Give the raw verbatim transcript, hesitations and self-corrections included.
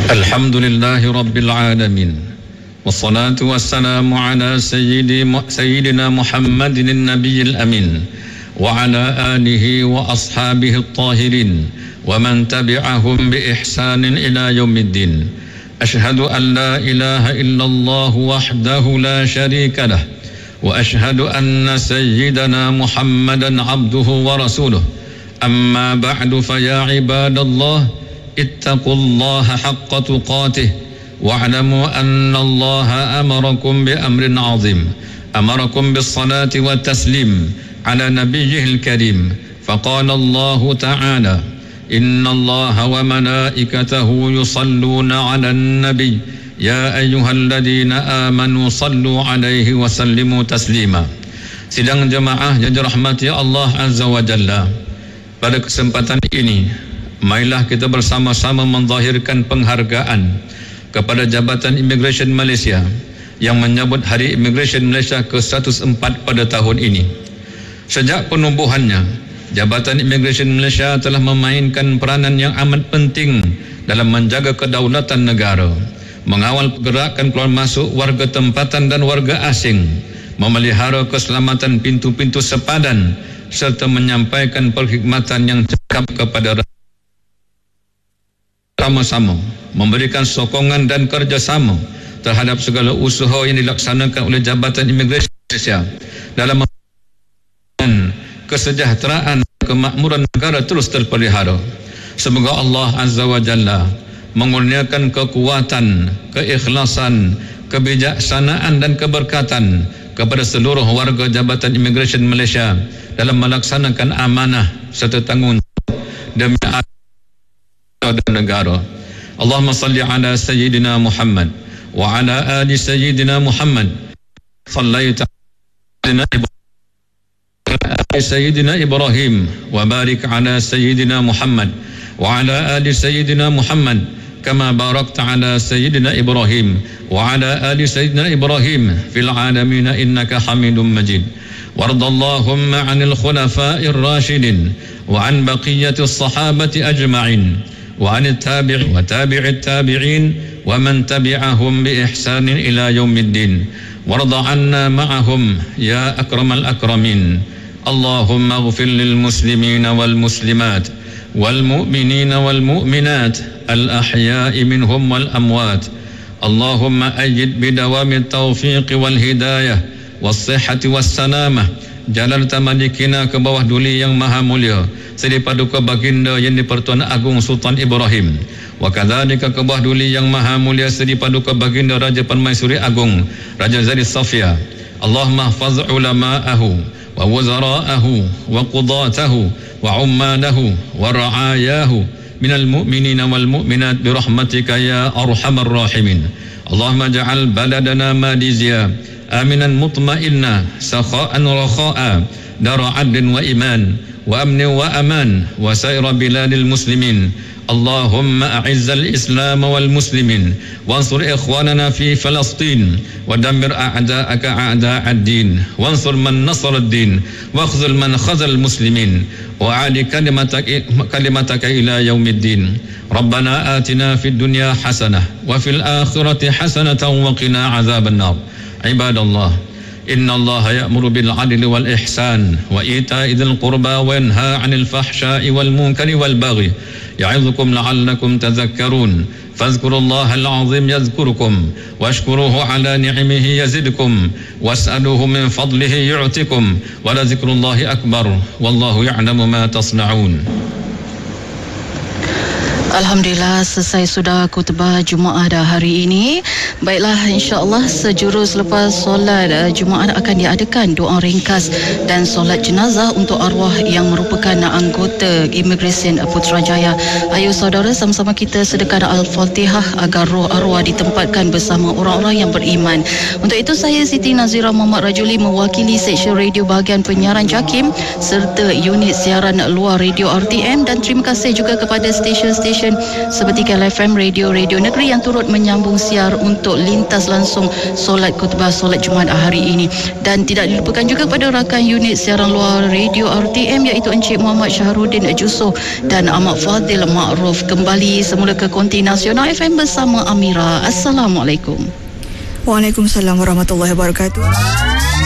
الحمد لله رب العالمين والصلاة والسلام على سيدي سيدنا محمد النبي الأمين وعلى آله وأصحابه الطاهرين ومن تبعهم بإحسان إلى يوم الدين أشهد أن لا إله إلا الله وحده لا شريك له وأشهد أن سيدنا محمدا عبده ورسوله أما بعد فيا عباد الله اتقوا الله حق تقاته واعلموا أن الله أمركم بأمر عظيم أمركم بالصلاة والتسليم على نبيه الكريم فقال الله تعالى إن الله وملائكته يصلون على النبي يا أيها الذين آمنوا صلوا عليه وسلموا تسليما. Sidang jemaah yang dirahmati Allah Azza wa Jalla, pada kesempatan ini marilah kita bersama-sama menzahirkan penghargaan kepada Jabatan Immigration Malaysia yang menyambut Hari Immigration Malaysia ke seratus empat pada tahun ini. Sejak penubuhannya, Jabatan Immigration Malaysia telah memainkan peranan yang amat penting dalam menjaga kedaulatan negara, mengawal pergerakan keluar masuk warga tempatan dan warga asing, memelihara keselamatan pintu-pintu sepadan serta menyampaikan perkhidmatan yang cekap kepada rakyat. Sama-sama memberikan sokongan dan kerjasama terhadap segala usaha yang dilaksanakan oleh Jabatan Imigresen Malaysia dalam kesejahteraan kemakmuran negara terus terpelihara. Semoga Allah Azza wa Jalla mengurniakan kekuatan, keikhlasan, kebijaksanaan dan keberkatan kepada seluruh warga Jabatan Imigresen Malaysia dalam melaksanakan amanah serta tanggungjawab demi dan negara. Allahumma salli ala Sayyidina Muhammad wa ala ali Sayyidina Muhammad. Sallaita ala Sayyidina Ibrahim wa barik ala Sayyidina Muhammad wa ala ali Sayyidina Muhammad kama barakta ala Sayyidina Ibrahim wa ala ali Sayyidina Ibrahim fil alamin innaka Hamidum Majid. Wardallahumma 'anil khulafa'ir rasyidin wa 'an baqiyatis sahabati ajma'in wa 'anit tabi'in wa tabi'it tabi'in wa man tabi'ahum bi ihsanin ila yaumiddin. Warda 'anna ma'ahum ya akramal akramin. Allahumma ighfir lil muslimina wal muslimat wal mu'minina wal mu'minat al ahya'i minhum wal amwat. Allahumma ayyid bidawamit taufiq wal hidayah was sihhati was salamah jalan tamadikina ke bawah duli yang maha mulia Seri Paduka Baginda Yang di-Pertuan Agung Sultan Ibrahim, wa kadzalika ke bawah duli yang maha mulia Seri Paduka Baginda Raja Permaisuri Agung Raja Zari Safia. Allahumma hafaz ulama'ahu wa wuzara'ahu wa qudatahu wa ummalahu wa ra'ayahu minal mu'minina wal mu'minat birahmatika ya arhamar rahimin. Allahumma ja'al baladana Madizia aminan mutmainna sakha'an rakha'a dara 'adlin wa iman wa amnin wa aman wa saira biladil muslimin. Allahumma a'izzal islam wal muslimin wansur ikhwanana fi Falastin wa dammir a'da'aka a'da'ad din wansur man nasara ad-din wakhzul man khazal muslimin wa 'ali kalimataka kalimataka ila yaumiddin. Rabbana atina fid dunya hasanah wa fil akhirati hasanatan wa qina 'adzaban nar. Ibadallah, inna Allah ya'muru bil 'adli wal ihsan wa ita'i dzil qurba wa yanha 'anil fahsya'i wal munkari wal baghi ya'idzukum la'allakum tadhakkarun. Fadhkurullahal 'azim yadhkurukum washkuruhu 'ala ni'amihi yazidkum was'aluhu min fadlihi yu'tikum wa la dzikrullahi akbar wallahu ya'lamu ma tasna'un. Alhamdulillah, selesai sudah khutbah Jumaat dah hari ini. Baiklah, insya-Allah sejurus selepas solat uh, Jumaat akan diadakan doa ringkas dan solat jenazah untuk arwah yang merupakan anggota Immigration Putrajaya. Ayo saudara, sama-sama kita sedekah Al-Fatihah agar roh arwah ditempatkan bersama orang-orang yang beriman. Untuk itu saya Siti Nazira Muhammad Rajuli mewakili Seksyen Radio bahagian penyiaran JAKIM serta unit siaran luar Radio R T M, dan terima kasih juga kepada stesen-stesen stesen seperti K L F M, radio-radio negeri yang turut menyambung siar untuk lintas langsung solat khutbah solat Jumaat hari ini. Dan tidak dilupakan juga kepada rakan unit siaran luar radio R T M iaitu Encik Muhammad Syahrudin Jusoh dan Ahmad Fadil Ma'ruf. Kembali semula ke Konti Nasional F M bersama Amira. Assalamualaikum. Waalaikumsalam warahmatullahi wabarakatuh.